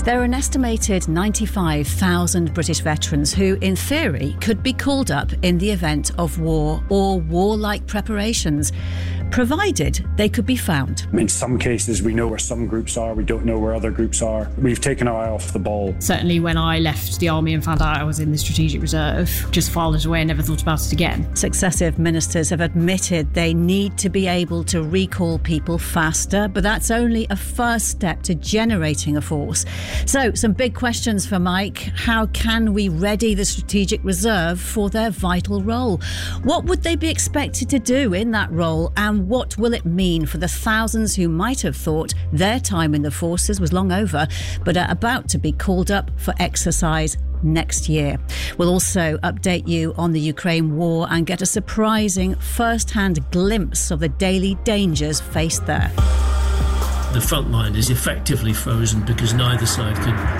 There are an estimated 95,000 British veterans who, in theory, could be called up in the event of war or warlike preparations, provided they could be found. In some cases, we know where some groups are, we don't know where other groups are. We've taken our eye off the ball. Certainly when I left the army and found out I was in the Strategic Reserve, just filed it away and never thought about it again. Successive ministers have admitted they need to be able to recall people faster, but that's only a first step to generating a force. So, some big questions for Mike. How can we ready the Strategic Reserve for their vital role? What would they be expected to do in that role, and what will it mean for the thousands who might have thought their time in the forces was long over, but are about to be called up for exercise next year? We'll also update you on the Ukraine war and get a surprising first-hand glimpse of the daily dangers faced there. The front line is effectively frozen because neither side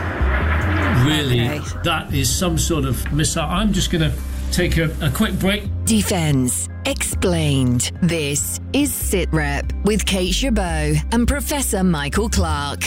can really... Okay. That is some sort of missile. I'm just going to take a quick break. Defence Explained. This is SITREP with Kate Chabot and Professor Michael Clark.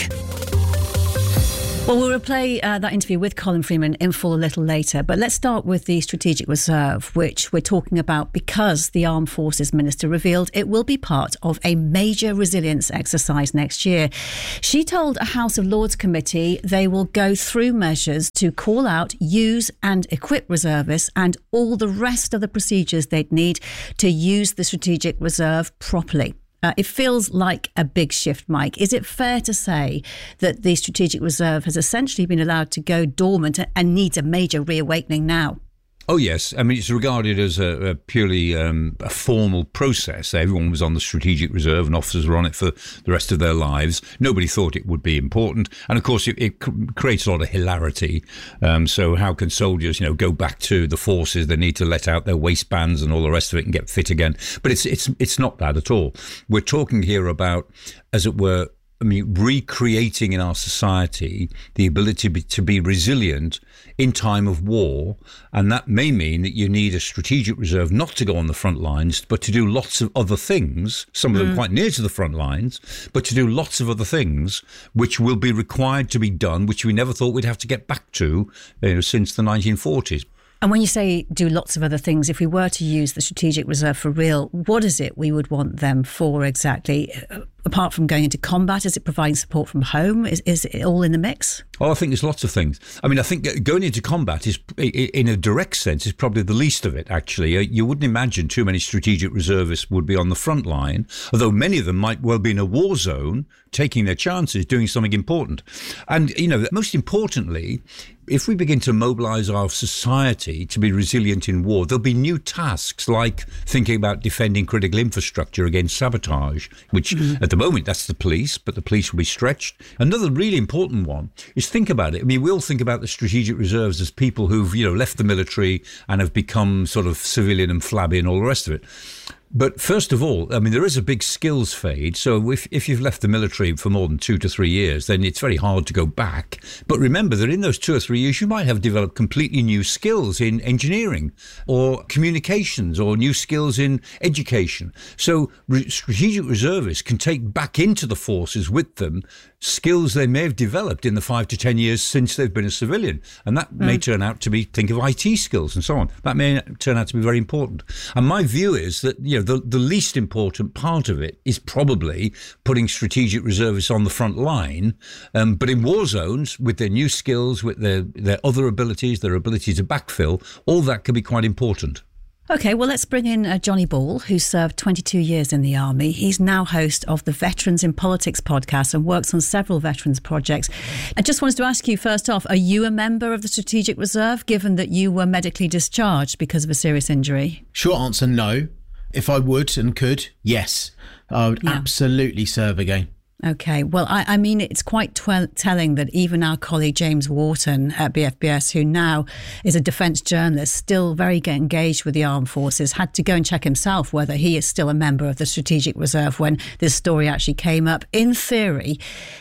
Well, we'll replay that interview with Colin Freeman in full a little later, but let's start with the Strategic Reserve, which we're talking about because the Armed Forces Minister revealed it will be part of a major resilience exercise next year. She told a House of Lords committee they will go through measures to call out, use and equip reservists and all the rest of the procedures they'd need to use the Strategic Reserve properly. It feels like a big shift, Mike. Is it fair to say that the Strategic Reserve has essentially been allowed to go dormant and needs a major reawakening now? Oh, yes. I mean, it's regarded as a purely a formal process. Everyone was on the Strategic Reserve and officers were on it for the rest of their lives. Nobody thought it would be important. And, of course, it creates a lot of hilarity. So how can soldiers, go back to the forces? They need to let out their waistbands and all the rest of it and get fit again. But it's not that at all. We're talking here about, as it were, recreating in our society the ability to be resilient in time of war. And that may mean that you need a Strategic Reserve not to go on the front lines, but to do lots of other things, some of them quite near to the front lines, but to do lots of other things which will be required to be done, which we never thought we'd have to get back to since the 1940s. And when you say do lots of other things, if we were to use the Strategic Reserve for real, what is it we would want them for exactly? Apart from going into combat, is it providing support from home? Is it all in the mix? Oh, I think there's lots of things. I mean, I think going into combat is, in a direct sense, is probably the least of it, actually. You wouldn't imagine too many Strategic Reservists would be on the front line, although many of them might well be in a war zone, taking their chances, doing something important. And, most importantly, if we begin to mobilise our society to be resilient in war, there'll be new tasks like thinking about defending critical infrastructure against sabotage, which at the moment that's the police, but the police will be stretched. Another really important one is think about it. I mean, we all think about the Strategic Reserves as people who've, left the military and have become sort of civilian and flabby and all the rest of it. But first of all, I mean, there is a big skills fade. So if you've left the military for more than 2 to 3 years, then it's very hard to go back. But remember that in those 2 or 3 years, you might have developed completely new skills in engineering or communications or new skills in education. So Strategic Reservists can take back into the forces with them skills they may have developed in the 5 to 10 years since they've been a civilian. And that may turn out to be, think of IT skills and so on. That may turn out to be very important. And my view is that, the least important part of it is probably putting Strategic Reservists on the front line. But in war zones, with their new skills, with their other abilities, their ability to backfill, all that can be quite important. OK, well, let's bring in Johnny Ball, who served 22 years in the Army. He's now host of the Veterans in Politics podcast and works on several veterans projects. I just wanted to ask you, first off, are you a member of the Strategic Reserve, given that you were medically discharged because of a serious injury? Short answer, no. If I would and could, yes. I would absolutely serve again. OK, well, I mean, it's quite telling that even our colleague James Wharton at BFBS, who now is a defence journalist, still very engaged with the armed forces, had to go and check himself whether he is still a member of the Strategic Reserve when this story actually came up. In theory,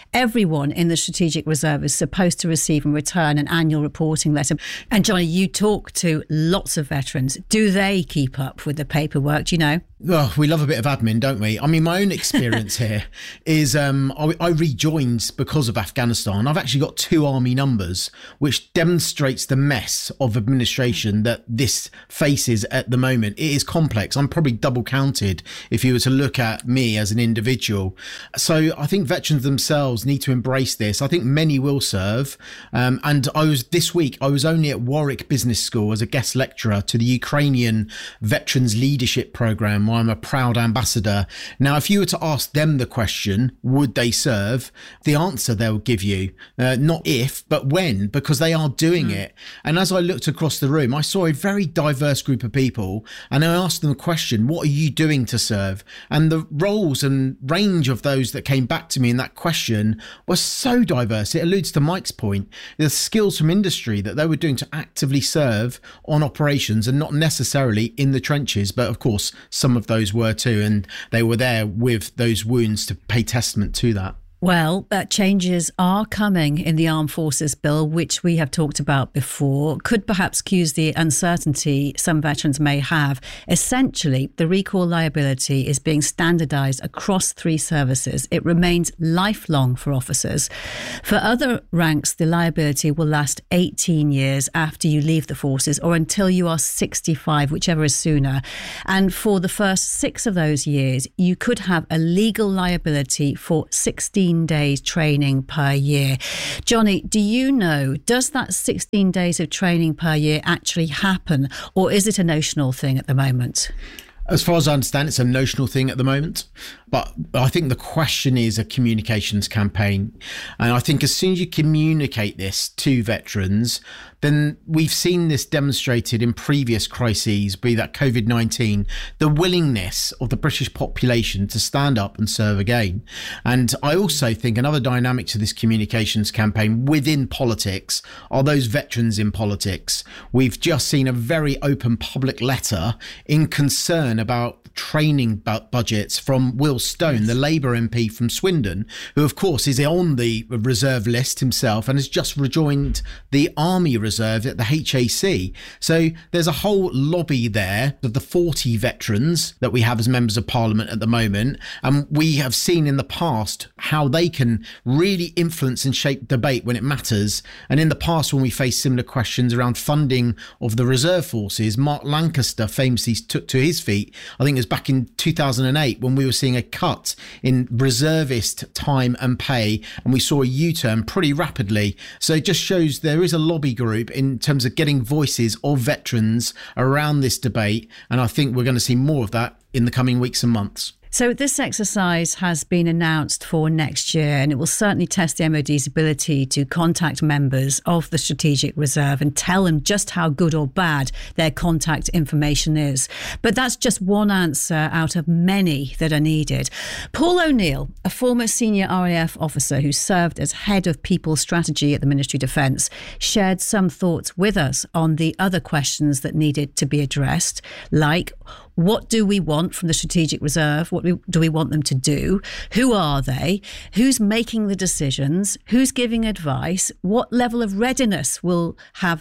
Everyone in the Strategic Reserve is supposed to receive and return an annual reporting letter. And Johnny, you talk to lots of veterans. Do they keep up with the paperwork? Do you know? Oh, we love a bit of admin, don't we? I mean, my own experience here is I rejoined because of Afghanistan. I've actually got 2 army numbers, which demonstrates the mess of administration that this faces at the moment. It is complex. I'm probably double counted if you were to look at me as an individual. So I think veterans themselves need to embrace this. I think many will serve. And this week, I was only at Warwick Business School as a guest lecturer to the Ukrainian Veterans Leadership Programme. I'm a proud ambassador. Now, if you were to ask them the question, would they serve? The answer they'll give you, not if, but when, because they are doing it. And as I looked across the room, I saw a very diverse group of people, and I asked them a question, what are you doing to serve? And the roles and range of those that came back to me in that question was so diverse. It alludes to Mike's point, the skills from industry that they were doing to actively serve on operations and not necessarily in the trenches, but of course, some of those were too, and they were there with those wounds to pay testament to that. Well, changes are coming in the Armed Forces Bill, which we have talked about before, could perhaps cause the uncertainty some veterans may have. Essentially, the recall liability is being standardised across 3 services. It remains lifelong for officers. For other ranks, the liability will last 18 years after you leave the forces or until you are 65, whichever is sooner. And for the first 6 of those years, you could have a legal liability for 16 days training per year. Johnny, do you know, does that 16 days of training per year actually happen, or is it a notional thing at the moment? As far as I understand, it's a notional thing at the moment. But I think the question is a communications campaign. And I think as soon as you communicate this to veterans, then we've seen this demonstrated in previous crises, be that COVID-19, the willingness of the British population to stand up and serve again. And I also think another dynamic to this communications campaign within politics are those veterans in politics. We've just seen a very open public letter in concern about training budgets from Will Stone, the Labour MP from Swindon, who of course is on the reserve list himself and has just rejoined the Army Reserve at the HAC. So there's a whole lobby there of the 40 veterans that we have as members of Parliament at the moment. And we have seen in the past how they can really influence and shape debate when it matters. And in the past, when we faced similar questions around funding of the reserve forces, Mark Lancaster famously took to his feet, I think it was back in 2008, when we were seeing a cut in reservist time and pay, and we saw a U-turn pretty rapidly. So it just shows there is a lobby group in terms of getting voices of veterans around this debate, and I think we're going to see more of that in the coming weeks and months. So this exercise has been announced for next year, and it will certainly test the MOD's ability to contact members of the Strategic Reserve and tell them just how good or bad their contact information is. But that's just one answer out of many that are needed. Paul O'Neill, a former senior RAF officer who served as head of people strategy at the Ministry of Defence, shared some thoughts with us on the other questions that needed to be addressed, like what do we want from the Strategic Reserve? What do we want them to do? Who are they? Who's making the decisions? Who's giving advice? What level of readiness will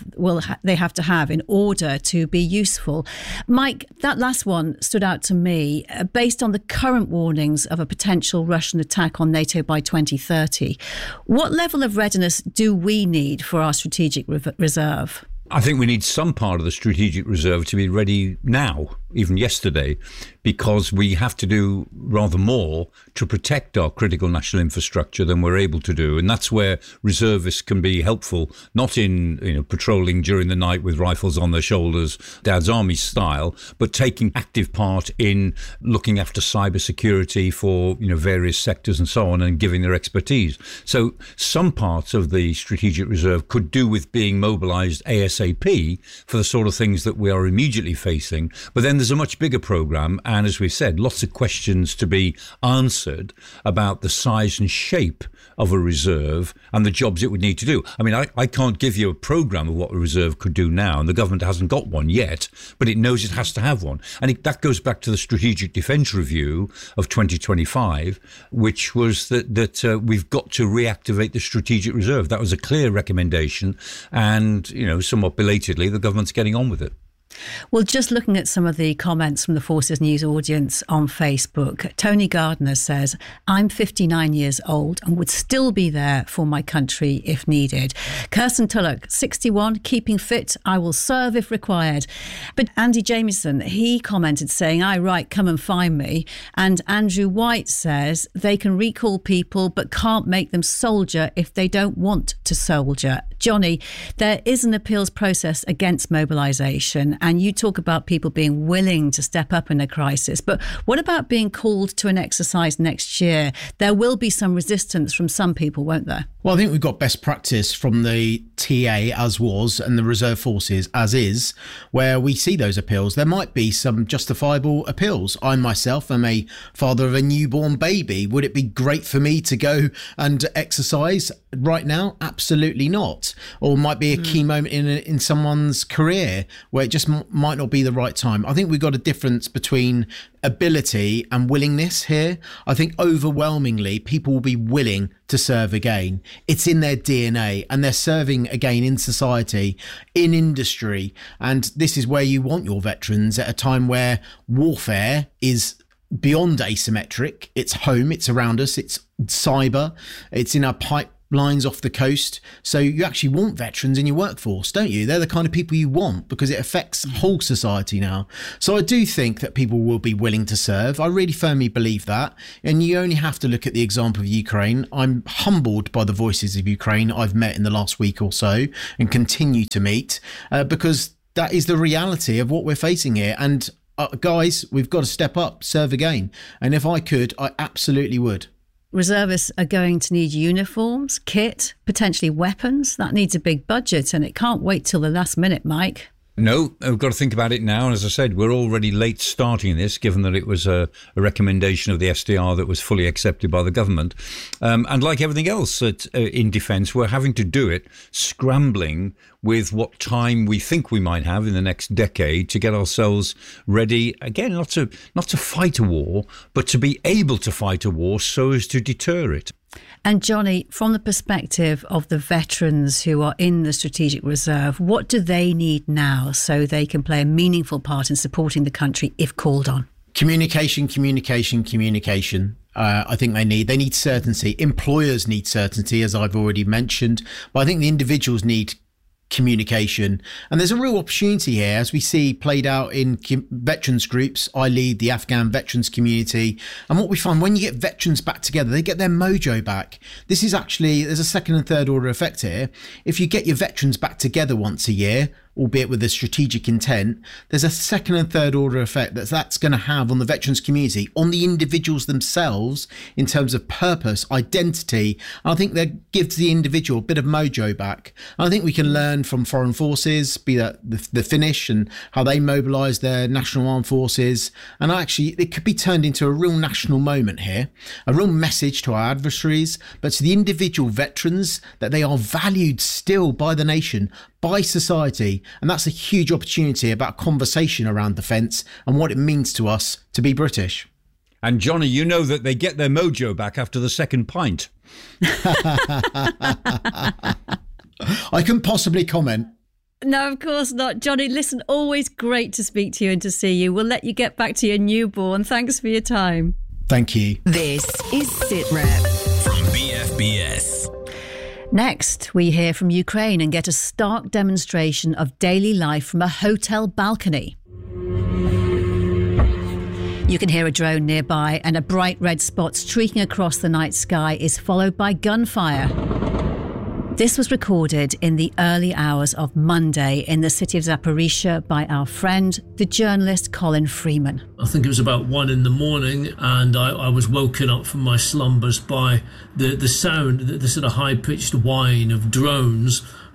they have to have in order to be useful? Mike, that last one stood out to me based on the current warnings of a potential Russian attack on NATO by 2030. What level of readiness do we need for our Strategic Reserve? I think we need some part of the Strategic Reserve to be ready now, even yesterday, because we have to do rather more to protect our critical national infrastructure than we're able to do. And that's where reservists can be helpful, not in patrolling during the night with rifles on their shoulders, Dad's Army style, but taking active part in looking after cybersecurity for various sectors and so on, and giving their expertise. So some parts of the Strategic Reserve could do with being mobilised ASAP for the sort of things that we are immediately facing. But then there's a much bigger programme, and as we've said, lots of questions to be answered about the size and shape of a reserve and the jobs it would need to do. I mean, I can't give you a programme of what a reserve could do now, and the government hasn't got one yet, but it knows it has to have one. And that goes back to the Strategic Defence Review of 2025, which was that we've got to reactivate the strategic reserve. That was a clear recommendation, and, somewhat belatedly, the government's getting on with it. Well, just looking at some of the comments from the Forces News audience on Facebook, Tony Gardner says, I'm 59 years old and would still be there for my country if needed. Kirsten Tulloch, 61, keeping fit, I will serve if required. But Andy Jamieson, he commented saying, aye, right, come and find me. And Andrew White says they can recall people but can't make them soldier if they don't want to soldier. Johnny, there is an appeals process against mobilisation, and you talk about people being willing to step up in a crisis. But what about being called to an exercise next year? There will be some resistance from some people, won't there? Well, I think we've got best practice from the TA as was and the reserve forces as is, where we see those appeals. There might be some justifiable appeals. I myself am a father of a newborn baby. Would it be great for me to go and exercise right now? Absolutely not. Or might be a key moment in someone's career where it just might not be the right time. I think we've got a difference between ability and willingness here. I think overwhelmingly people will be willing to serve again. It's in their DNA, and they're serving again in society, in industry. And this is where you want your veterans at a time where warfare is beyond asymmetric. It's home, it's around us, it's cyber, it's in our pipelines off the coast. So you actually want veterans in your workforce, don't you? They're the kind of people you want because it affects whole society now. So I do think that people will be willing to serve. I really firmly believe that. And you only have to look at the example of Ukraine. I'm humbled by the voices of Ukraine I've met in the last week or so and continue to meet because that is the reality of what we're facing here. And guys, we've got to step up, serve again. And if I could, I absolutely would. Reservists are going to need uniforms, kit, potentially weapons. That needs a big budget, and it can't wait till the last minute, Mike. No, we've got to think about it now. And as I said, we're already late starting this, given that it was a recommendation of the SDR that was fully accepted by the government. And like everything else in defence, we're having to do it scrambling with what time we think we might have in the next decade to get ourselves ready, again, not to fight a war, but to be able to fight a war so as to deter it. And Johnny, from the perspective of the veterans who are in the Strategic Reserve, what do they need now so they can play a meaningful part in supporting the country if called on? Communication. I think they need certainty. Employers need certainty, as I've already mentioned, but I think the individuals need communication. And there's a real opportunity here, as we see played out in veterans groups. I lead the Afghan veterans community, and what we find when you get veterans back together, they get their mojo back. This is actually, there's a second and third order effect here. If you get your veterans back together once a year, albeit with a strategic intent, there's a second and third order effect that's going to have on the veterans community, on the individuals themselves in terms of purpose, identity. And I think that gives the individual a bit of mojo back. And I think we can learn from foreign forces, be that the Finnish and how they mobilise their national armed forces. And actually, it could be turned into a real national moment here, a real message to our adversaries, but to the individual veterans that they are valued still by the nation, by society. And that's a huge opportunity about conversation around defence and what it means to us to be British. And Johnny, you know that they get their mojo back after the second pint. I couldn't possibly comment. No, of course not. Johnny, listen, always great to speak to you and to see you. We'll let you get back to your newborn. Thanks for your time. Thank you. This is SitRep from BFBS. Next, we hear from Ukraine and get a stark demonstration of daily life from a hotel balcony. You can hear a drone nearby, and a bright red spot streaking across the night sky is followed by gunfire. This was recorded in the early hours of Monday in the city of Zaporizhzhia by our friend, the journalist Colin Freeman. I think it was about 1 a.m, and I was woken up from my slumbers by the sound, the sort of high-pitched whine of drones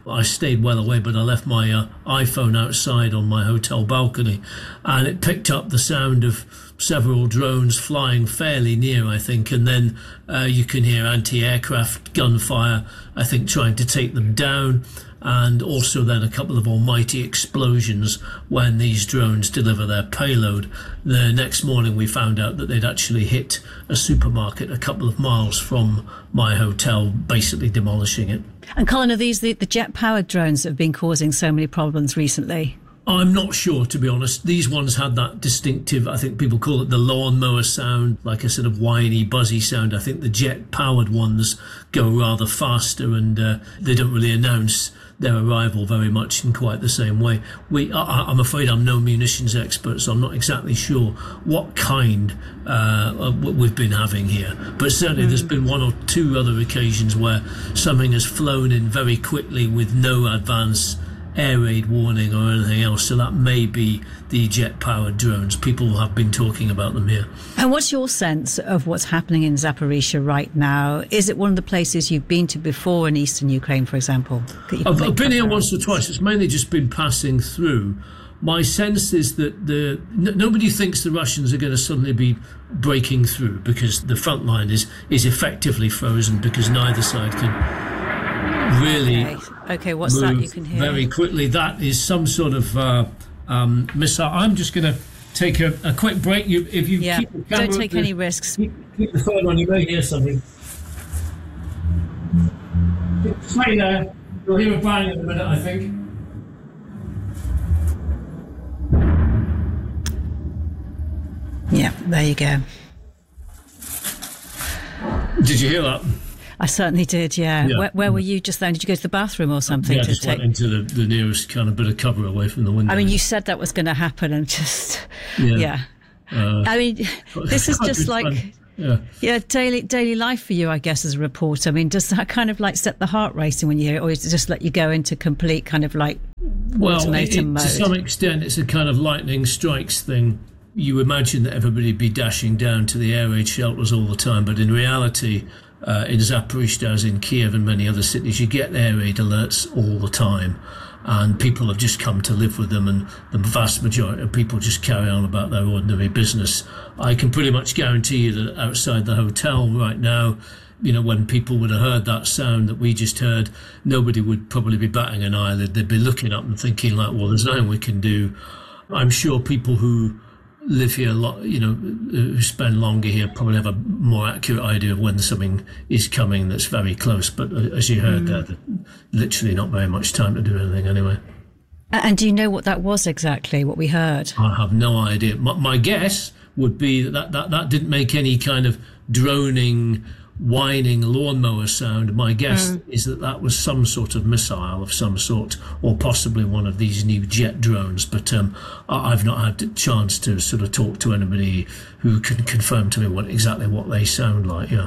I stayed well away, but I left my iPhone outside on my hotel balcony, and it picked up the sound of several drones flying fairly near, I think, and then you can hear anti-aircraft gunfire, I think, trying to take them down, and also then a couple of almighty explosions when these drones deliver their payload. The next morning we found out that they'd actually hit a supermarket a couple of miles from my hotel, basically demolishing it. And Colin, are these the jet-powered drones that have been causing so many problems recently? I'm not sure, to be honest. These ones had that distinctive, I think people call it the lawnmower sound, like a sort of whiny, buzzy sound. I think the jet-powered ones go rather faster, and they don't really announce their arrival very much in quite the same way. I'm afraid I'm no munitions expert, so I'm not exactly sure what kind we've been having here. But certainly there's been one or two other occasions where something has flown in very quickly with no advance air raid warning or anything else, so that may be the jet-powered drones. People have been talking about them here. And what's your sense of what's happening in Zaporizhzhia right now? Is it one of the places you've been to before in eastern Ukraine, for example? I've been here once or twice. It's mainly just been passing through. My sense is that nobody thinks the Russians are going to suddenly be breaking through, because the front line is effectively frozen, because neither side can really Okay, what's that you can hear? Very quickly. That is some sort of missile. I'm just going to take a quick break. If you keep the camera, don't take any risks. Keep the phone on. You may hear something. Stay there. You'll hear a bang in a minute, I think. Yeah, there you go. Did you hear that? I certainly did, yeah. Where were you just then? Did you go to the bathroom or something? Yeah, I just went into the nearest kind of bit of cover away from the window. I mean, you said that was going to happen, and just, I mean, this is just like, daily life for you, I guess, as a reporter. I mean, does that kind of like set the heart racing when you hear it, or does it just let you go into complete kind of like ultimatum mode? To some extent, it's a kind of lightning strikes thing. You imagine that everybody would be dashing down to the air raid shelters all the time, but in reality, in Zaporizhzhia, as in Kiev and many other cities, you get air raid alerts all the time, and people have just come to live with them, and the vast majority of people just carry on about their ordinary business. I can pretty much guarantee you that outside the hotel right now, you know, when people would have heard that sound that we just heard, nobody would probably be batting an eyelid. They'd be looking up and thinking like, well, there's nothing we can do. I'm sure people who live here a lot, you know, who spend longer here probably have a more accurate idea of when something is coming that's very close. But as you heard there, literally not very much time to do anything anyway. And do you know what that was exactly, what we heard? I have no idea. My guess would be that didn't make any kind of droning, whining lawnmower sound. My guess is that was some sort of missile of some sort, or possibly one of these new jet drones. But I've not had a chance to sort of talk to anybody who can confirm to me exactly what they sound like. Yeah.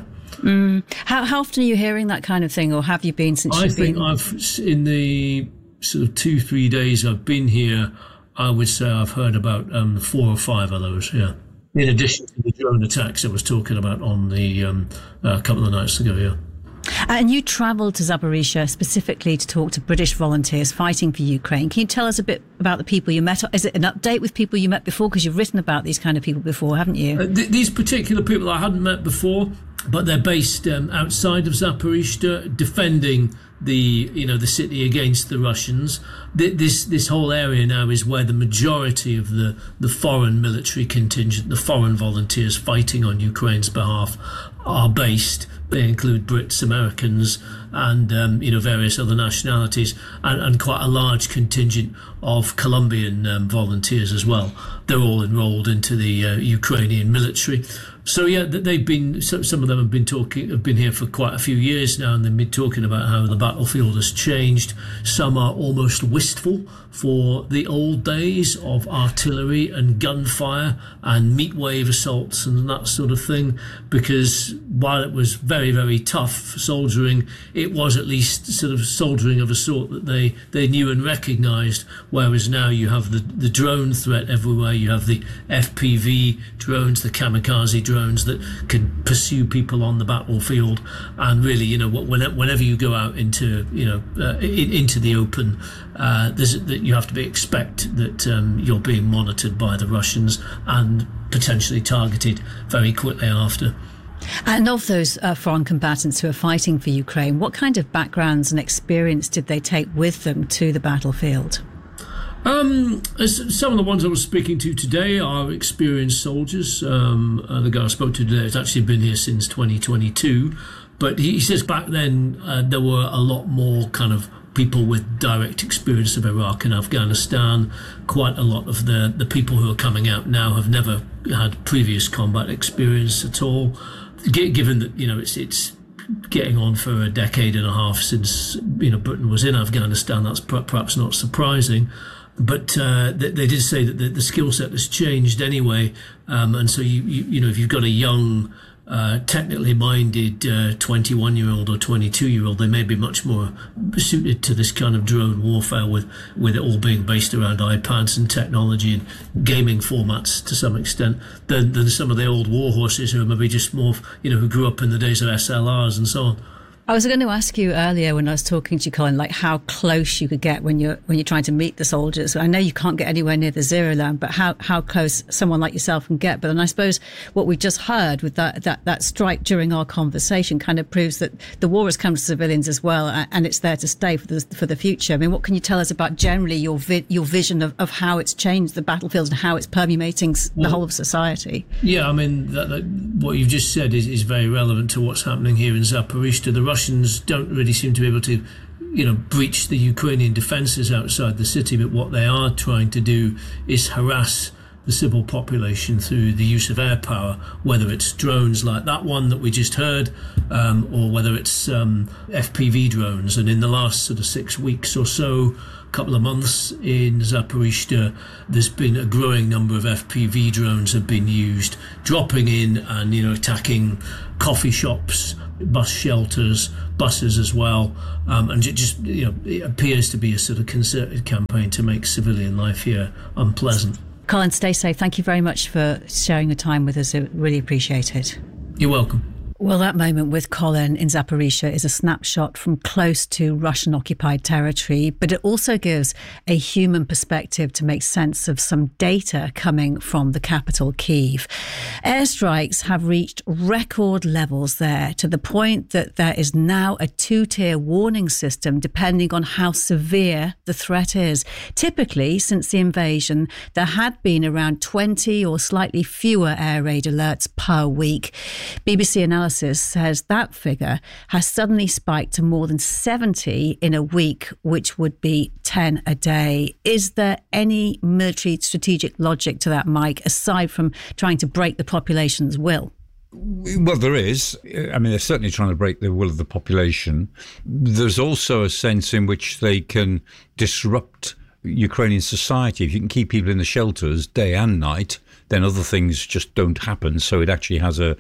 How often are you hearing that kind of thing, or have you been since you've been? I think in the sort of 2-3 days I've been here, I would say I've heard about 4 or 5 of those. Yeah. In addition to the drone attacks I was talking about on the a couple of nights ago, yeah. And you travelled to Zaporizhzhia specifically to talk to British volunteers fighting for Ukraine. Can you tell us a bit about the people you met? Is it an update with people you met before? Because you've written about these kind of people before, haven't you? These particular people I hadn't met before, but they're based outside of Zaporizhzhia, defending the city against the Russians. This whole area now is where the majority of the foreign military contingent, the foreign volunteers fighting on Ukraine's behalf, are based. They include Brits, Americans, and various other nationalities, and quite a large contingent of Colombian volunteers as well. They're all enrolled into the Ukrainian military. So yeah, they've been. Some of them have been here for quite a few years now, and they've been talking about how the battlefield has changed. Some are almost wistful for the old days of artillery and gunfire and meat wave assaults and that sort of thing, because while it was very, very tough soldiering, it was at least sort of soldiering of a sort that they knew and recognised. Whereas now you have the drone threat everywhere. You have the FPV drones, the kamikaze drones, drones that can pursue people on the battlefield. And really, whenever you go out into into the open, you have to expect that you're being monitored by the Russians and potentially targeted very quickly after. And of those foreign combatants who are fighting for Ukraine, what kind of backgrounds and experience did they take with them to the battlefield? Some of the ones I was speaking to today are experienced soldiers. The guy I spoke to today has actually been here since 2022. But he says back then there were a lot more kind of people with direct experience of Iraq and Afghanistan. Quite a lot of the people who are coming out now have never had previous combat experience at all. Given that it's getting on for a decade and a half since Britain was in Afghanistan, that's perhaps not surprising. But they did say that the skill set has changed anyway, and so if you've got a young, technically minded 21-year-old or 22-year-old, they may be much more suited to this kind of drone warfare with it all being based around iPads and technology and gaming formats to some extent than some of the old war horses who are maybe just more, who grew up in the days of SLRs and so on. I was going to ask you earlier when I was talking to you, Colin, like how close you could get when you're trying to meet the soldiers. I know you can't get anywhere near the zero line, but how close someone like yourself can get. But then I suppose what we just heard with that strike during our conversation kind of proves that the war has come to civilians as well, and it's there to stay for the future. I mean, what can you tell us about generally your vision of how it's changed the battlefields and how it's permeating the whole of society? Yeah, I mean, what you've just said is very relevant to what's happening here in Zaporizhzhia. The Russians don't really seem to be able to, breach the Ukrainian defences outside the city, but what they are trying to do is harass the civil population through the use of air power, whether it's drones like that one that we just heard, or whether it's FPV drones. And in the last sort of 6 weeks or so, couple of months in Zaporizhzhia, there's been a growing number of FPV drones have been used, dropping in and attacking coffee shops, bus shelters, buses as well, and it appears to be a sort of concerted campaign to make civilian life here unpleasant. Colin, stay safe. Thank you very much for sharing your time with us. I really appreciate it. You're welcome. Well, that moment with Colin in Zaporizhzhia is a snapshot from close to Russian-occupied territory, but it also gives a human perspective to make sense of some data coming from the capital, Kyiv. Airstrikes have reached record levels there, to the point that there is now a two-tier warning system depending on how severe the threat is. Typically, since the invasion, there had been around 20 or slightly fewer air raid alerts per week. BBC Analysis says that figure has suddenly spiked to more than 70 in a week, which would be 10 a day. Is there any military strategic logic to that, Mike, aside from trying to break the population's will? Well, there is. I mean, they're certainly trying to break the will of the population. There's also a sense in which they can disrupt Ukrainian society. If you can keep people in the shelters day and night, then other things just don't happen. So it actually has a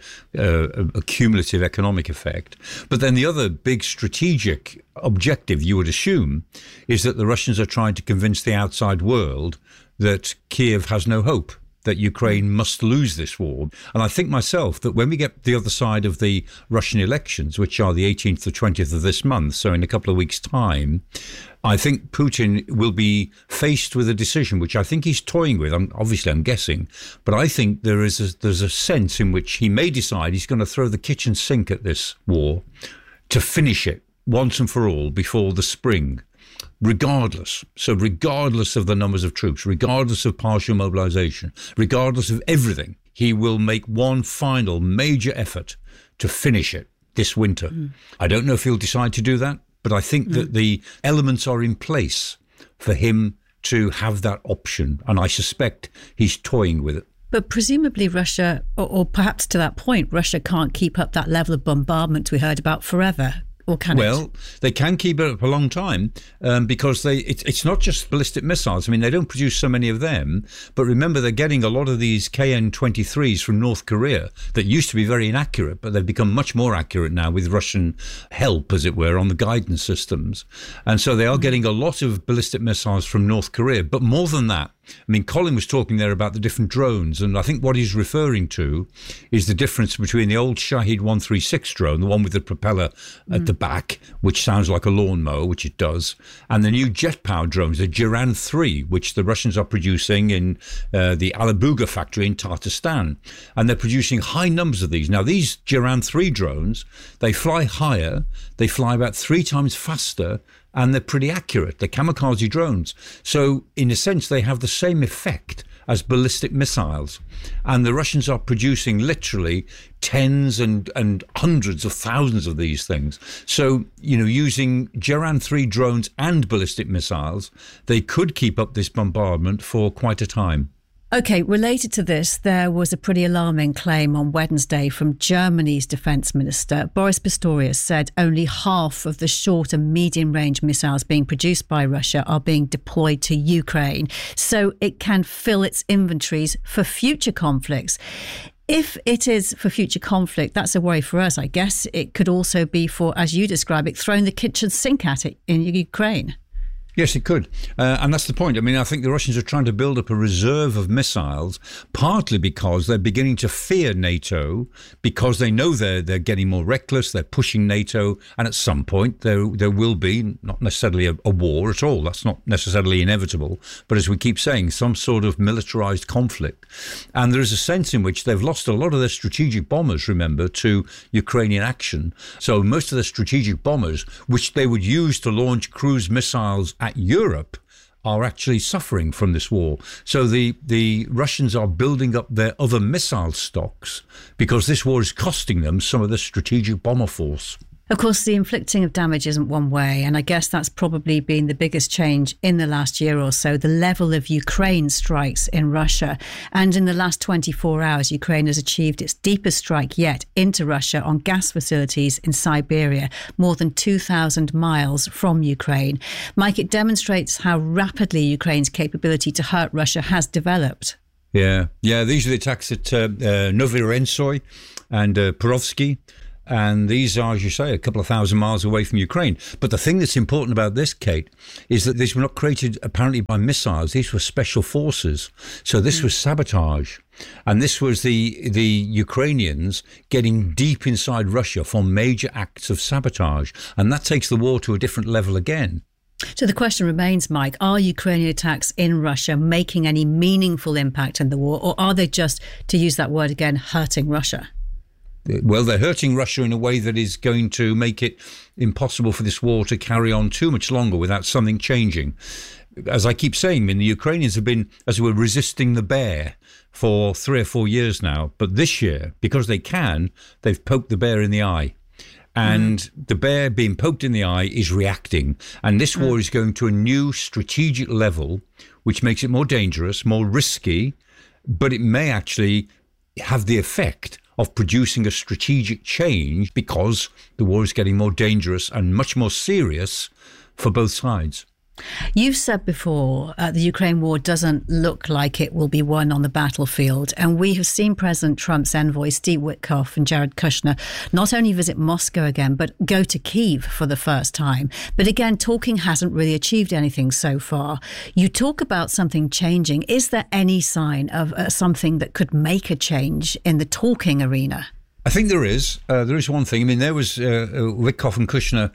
cumulative economic effect. But then the other big strategic objective, you would assume, is that the Russians are trying to convince the outside world that Kyiv has no hope, that Ukraine must lose this war. And I think myself that when we get the other side of the Russian elections, which are the 18th to 20th of this month, so in a couple of weeks' time, I think Putin will be faced with a decision, which I think he's toying with. I'm guessing, but I think there's a sense in which he may decide he's going to throw the kitchen sink at this war to finish it once and for all before the spring. Regardless of the numbers of troops, regardless of partial mobilization, regardless of everything, he will make one final major effort to finish it this winter. I don't know if he'll decide to do that, but I think that the elements are in place for him to have that option, and I suspect he's toying with it. But presumably Russia, or perhaps to that point, Russia can't keep up that level of bombardment we heard about forever. Well, they can keep it up a long time because it's not just ballistic missiles. I mean, they don't produce so many of them. But remember, they're getting a lot of these KN-23s from North Korea that used to be very inaccurate, but they've become much more accurate now with Russian help, as it were, on the guidance systems. And so they are getting a lot of ballistic missiles from North Korea. But more than that, I mean, Colin was talking there about the different drones, and I think what he's referring to is the difference between the old Shahed 136 drone, the one with the propeller at the back, which sounds like a lawnmower, which it does, and the new jet-powered drones, the Jiran 3, which the Russians are producing in the Alabuga factory in Tatarstan. And they're producing high numbers of these. Now, these Jiran 3 drones, they fly higher, they fly about 3 times faster, and they're pretty accurate. They're kamikaze drones. So, in a sense, they have the same effect as ballistic missiles. And the Russians are producing literally tens and hundreds of thousands of these things. So, using Jiran 3 drones and ballistic missiles, they could keep up this bombardment for quite a time. OK, related to this, there was a pretty alarming claim on Wednesday from Germany's defence minister. Boris Pistorius said only half of the short and medium range missiles being produced by Russia are being deployed to Ukraine, so it can fill its inventories for future conflicts. If it is for future conflict, that's a worry for us, I guess. It could also be for, as you describe it, throwing the kitchen sink at it in Ukraine. Yes, it could. And that's the point. I mean, I think the Russians are trying to build up a reserve of missiles, partly because they're beginning to fear NATO, because they know they're getting more reckless, they're pushing NATO, and at some point there will be, not necessarily a war at all, that's not necessarily inevitable, but as we keep saying, some sort of militarized conflict. And there is a sense in which they've lost a lot of their strategic bombers, remember, to Ukrainian action. So most of the strategic bombers, which they would use to launch cruise missiles at Europe, are actually suffering from this war. So the Russians are building up their other missile stocks because this war is costing them some of the strategic bomber force. Of course, the inflicting of damage isn't one way, and I guess that's probably been the biggest change in the last year or so, the level of Ukraine strikes in Russia. And in the last 24 hours, Ukraine has achieved its deepest strike yet into Russia on gas facilities in Siberia, more than 2,000 miles from Ukraine. Mike, it demonstrates how rapidly Ukraine's capability to hurt Russia has developed. Yeah, these are the attacks at Novorossiysk and Perovsky. And these are, as you say, a couple of thousand miles away from Ukraine. But the thing that's important about this, Kate, is that these were not created apparently by missiles. These were special forces. So this was sabotage. And this was the Ukrainians getting deep inside Russia for major acts of sabotage. And that takes the war to a different level again. So the question remains, Mike, are Ukrainian attacks in Russia making any meaningful impact in the war? Or are they just, to use that word again, hurting Russia? Well, they're hurting Russia in a way that is going to make it impossible for this war to carry on too much longer without something changing. As I keep saying, I mean, the Ukrainians have been, as it were, resisting the bear for 3 or 4 years now. But this year, because they can, they've poked the bear in the eye. And the bear being poked in the eye is reacting. And this war is going to a new strategic level, which makes it more dangerous, more risky, but it may actually have the effect of producing a strategic change because the war is getting more dangerous and much more serious for both sides. You've said before the Ukraine war doesn't look like it will be won on the battlefield. And we have seen President Trump's envoys, Steve Witkoff and Jared Kushner, not only visit Moscow again, but go to Kyiv for the first time. But again, talking hasn't really achieved anything so far. You talk about something changing. Is there any sign of something that could make a change in the talking arena? I think there is. There is one thing. I mean, there was Witkoff and Kushner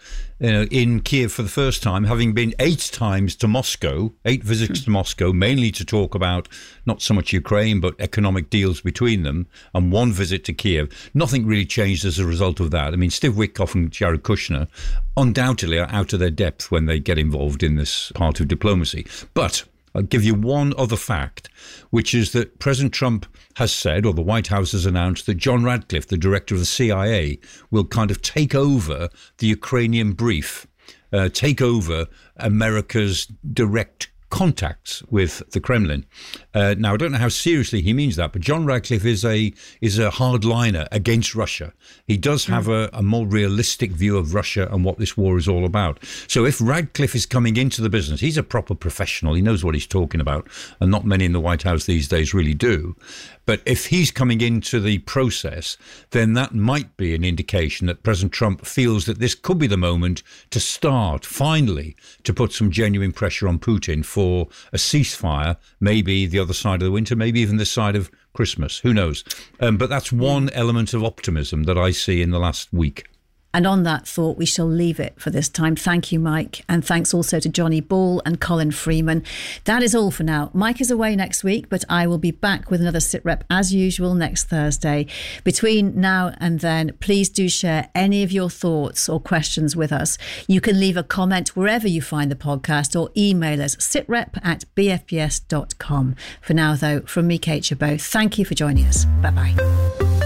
in Kiev for the first time, having been 8 times to Moscow, 8 visits to Moscow, mainly to talk about not so much Ukraine, but economic deals between them, and 1 visit to Kiev. Nothing really changed as a result of that. I mean, Steve Witkoff and Jared Kushner undoubtedly are out of their depth when they get involved in this part of diplomacy. But I'll give you one other fact, which is that President Trump has said, or the White House has announced, that John Radcliffe, the director of the CIA, will kind of take over the Ukrainian brief, take over America's direct contacts with the Kremlin. Now, I don't know how seriously he means that, but John Radcliffe is a hardliner against Russia. He does have a more realistic view of Russia and what this war is all about. So if Radcliffe is coming into the business, he's a proper professional. He knows what he's talking about, and not many in the White House these days really do. But if he's coming into the process, then that might be an indication that President Trump feels that this could be the moment to start, finally, to put some genuine pressure on Putin for for a ceasefire, maybe the other side of the winter, maybe even this side of Christmas. Who knows? But that's one element of optimism that I see in the last week. And on that thought, we shall leave it for this time. Thank you, Mike. And thanks also to Johnny Ball and Colin Freeman. That is all for now. Mike is away next week, but I will be back with another SITREP as usual next Thursday. Between now and then, please do share any of your thoughts or questions with us. You can leave a comment wherever you find the podcast or email us sitrep@bfbs.com. For now, though, from me, Kate Chabot, thank you for joining us. Bye-bye.